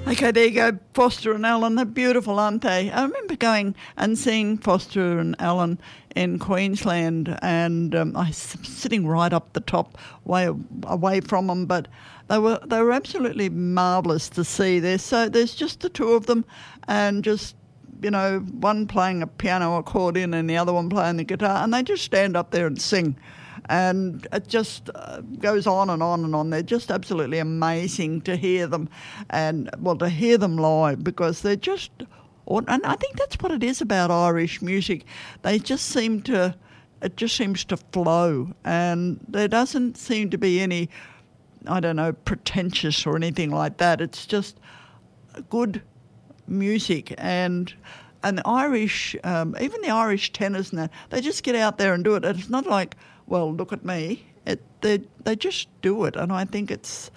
Okay, there you go, Foster and Allen. They're beautiful, aren't they? I remember going and seeing Foster and Allen in Queensland, and I was sitting right up the top, way away from them, but they were absolutely marvellous to see. There's just the two of them, and just, you know, one playing a piano accordion and the other one playing the guitar, and they just stand up there and sing. And it just goes on and on and on. They're just absolutely amazing to hear them, and to hear them live, because they're just, and I think that's what it is about Irish music. It just seems to flow, and there doesn't seem to be any, I don't know, pretentious or anything like that. It's just good music, and the Irish, even the Irish tenors and that, they just get out there and do it. It's not like, well, look at me. They just do it, and I think it's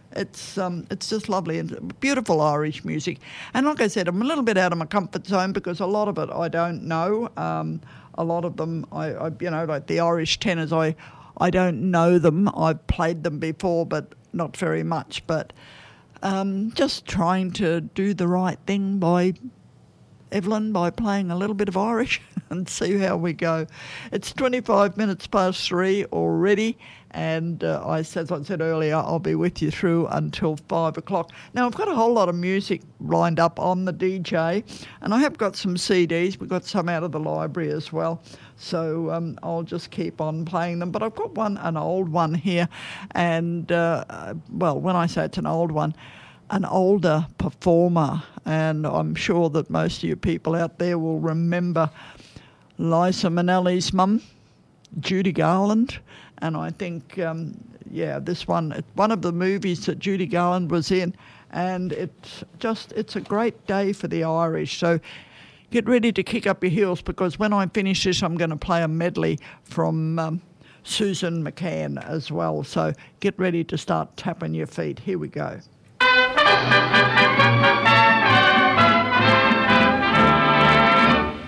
just lovely and beautiful Irish music. And like I said, I'm a little bit out of my comfort zone because a lot of it I don't know. A lot of them, I like the Irish tenors, I don't know them. I've played them before, but not very much. But just trying to do the right thing by Evelyn, by playing a little bit of Irish and see how we go. It's 25 minutes past 3 already, and as I said earlier, I'll be with you through until 5 o'clock. Now, I've got a whole lot of music lined up on the DJ, and I have got some CDs. We've got some out of the library as well, so I'll just keep on playing them. But I've got an old one here, and, when I say it's an old one, an older performer, and I'm sure that most of you people out there will remember Liza Minnelli's mum, Judy Garland, and I think, this one of the movies that Judy Garland was in, and it's a great day for the Irish. So get ready to kick up your heels, because when I finish this, I'm going to play a medley from Susan McCann as well. So get ready to start tapping your feet. Here we go. Thank you.